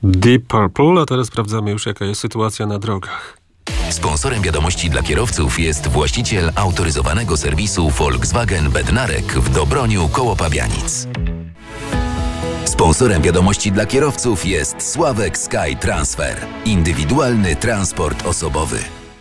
Deep Purple, a teraz sprawdzamy już, jaka jest sytuacja na drogach. Sponsorem wiadomości dla kierowców jest właściciel autoryzowanego serwisu Volkswagen Bednarek w Dobroniu koło Pabianic. Sponsorem wiadomości dla kierowców jest Sławek Sky Transfer. Indywidualny transport osobowy.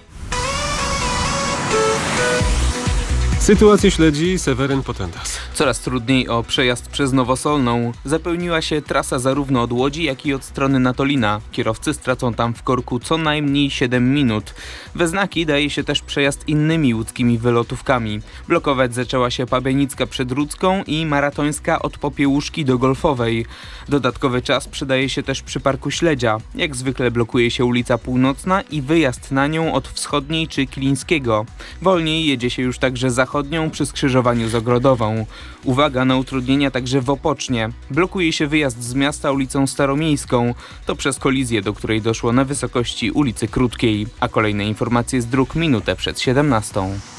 Sytuację śledzi Seweryn Potentas. Coraz trudniej o przejazd przez Nowosolną. Zapełniła się trasa zarówno od Łodzi, jak i od strony Natolina. Kierowcy stracą tam w korku co najmniej 7 minut. We znaki daje się też przejazd innymi łódzkimi wylotówkami. Blokować zaczęła się Pabianicka przed Rudzką i Maratońska od Popiełuszki do Golfowej. Dodatkowy czas przydaje się też przy Parku Śledzia. Jak zwykle blokuje się ulica Północna i wyjazd na nią od Wschodniej czy Kilińskiego. Wolniej jedzie się już także zachodnią przy skrzyżowaniu z Ogrodową. Uwaga na utrudnienia także w Opocznie. Blokuje się wyjazd z miasta ulicą Staromiejską. To przez kolizję, do której doszło na wysokości ulicy Krótkiej. A kolejne informacje z dróg minutę przed 17.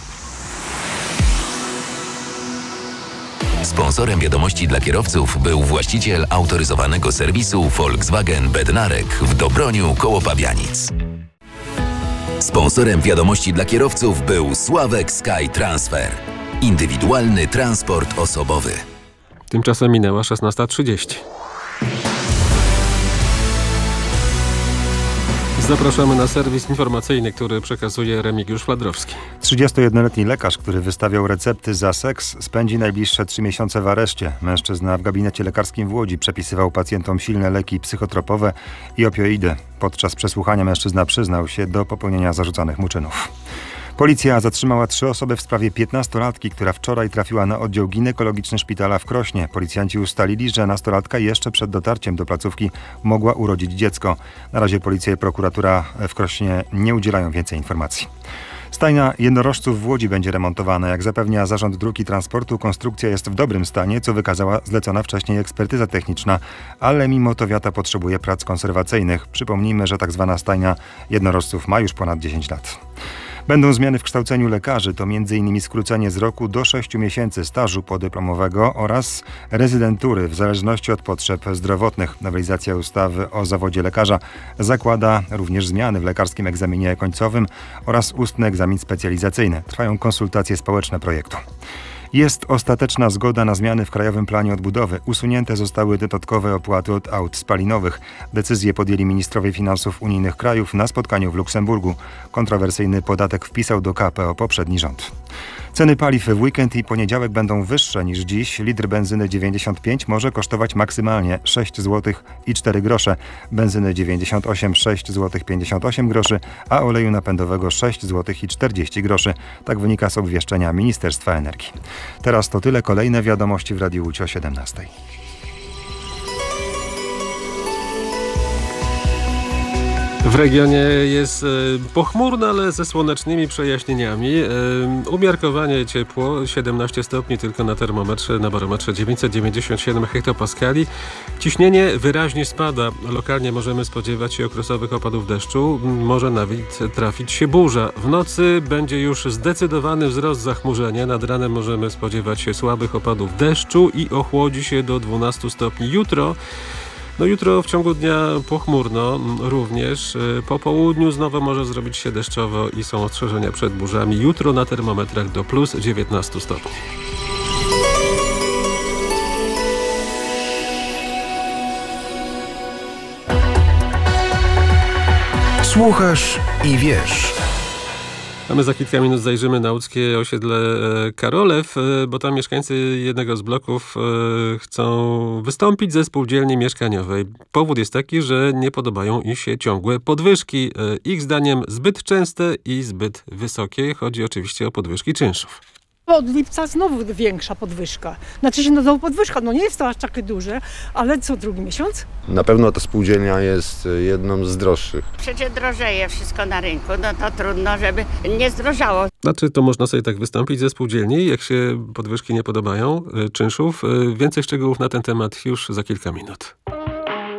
Sponsorem wiadomości dla kierowców był właściciel autoryzowanego serwisu Volkswagen Bednarek w Dobroniu koło Pabianic. Sponsorem wiadomości dla kierowców był Sławek Sky Transfer. Indywidualny transport osobowy. Tymczasem minęła 16:30. Zapraszamy na serwis informacyjny, który przekazuje Remigiusz Fladrowski. 31-letni lekarz, który wystawiał recepty za seks, spędzi najbliższe 3 miesiące w areszcie. Mężczyzna w gabinecie lekarskim w Łodzi przepisywał pacjentom silne leki psychotropowe i opioidy. Podczas przesłuchania mężczyzna przyznał się do popełnienia zarzucanych mu czynów. Policja zatrzymała 3 osoby w sprawie 15-latki, która wczoraj trafiła na oddział ginekologiczny szpitala w Krośnie. Policjanci ustalili, że nastolatka jeszcze przed dotarciem do placówki mogła urodzić dziecko. Na razie policja i prokuratura w Krośnie nie udzielają więcej informacji. Stajnia jednorożców w Łodzi będzie remontowana. Jak zapewnia Zarząd Dróg i Transportu, konstrukcja jest w dobrym stanie, co wykazała zlecona wcześniej ekspertyza techniczna, ale mimo to wiata potrzebuje prac konserwacyjnych. Przypomnijmy, że tzw. stajnia jednorożców ma już ponad 10 lat. Będą zmiany w kształceniu lekarzy, to m.in. skrócenie z roku do 6 miesięcy stażu podyplomowego oraz rezydentury w zależności od potrzeb zdrowotnych. Nowelizacja ustawy o zawodzie lekarza zakłada również zmiany w lekarskim egzaminie końcowym oraz ustny egzamin specjalizacyjny. Trwają konsultacje społeczne projektu. Jest ostateczna zgoda na zmiany w Krajowym Planie Odbudowy. Usunięte zostały dodatkowe opłaty od aut spalinowych. Decyzję podjęli ministrowie finansów unijnych krajów na spotkaniu w Luksemburgu. Kontrowersyjny podatek wpisał do KPO poprzedni rząd. Ceny paliw w weekend i poniedziałek będą wyższe niż dziś. Litr benzyny 95 może kosztować maksymalnie 6 zł i 4 grosze. Benzyny 98 6 zł 58 groszy, a oleju napędowego 6 zł i 40 groszy. Tak wynika z obwieszczenia Ministerstwa Energii. Teraz to tyle. Kolejne wiadomości w Radiu Łódź o 17. W regionie jest pochmurno, ale ze słonecznymi przejaśnieniami. Umiarkowanie ciepło, 17 stopni tylko na termometrze, na barometrze 997 hektopaskali. Ciśnienie wyraźnie spada. Lokalnie możemy spodziewać się okresowych opadów deszczu. Może nawet trafić się burza. W nocy będzie już zdecydowany wzrost zachmurzenia. Nad ranem możemy spodziewać się słabych opadów deszczu i ochłodzi się do 12 stopni. Jutro w ciągu dnia pochmurno również. Po południu znowu może zrobić się deszczowo i są ostrzeżenia przed burzami. Jutro na termometrach do plus 19 stopni. Słuchasz i wiesz. A my za kilka minut zajrzymy na łódzkie osiedle Karolew, bo tam mieszkańcy jednego z bloków chcą wystąpić ze spółdzielni mieszkaniowej. Powód jest taki, że nie podobają im się ciągłe podwyżki. Ich zdaniem zbyt częste i zbyt wysokie. Chodzi oczywiście o podwyżki czynszów. Od lipca znowu większa podwyżka. Znaczy się znowu podwyżka, nie jest to aż takie duże, ale co drugi miesiąc? Na pewno ta spółdzielnia jest jedną z droższych. Przecież drożeje wszystko na rynku, to trudno, żeby nie zdrożało. Znaczy to można sobie tak wystąpić ze spółdzielni, jak się podwyżki nie podobają czynszów. Więcej szczegółów na ten temat już za kilka minut.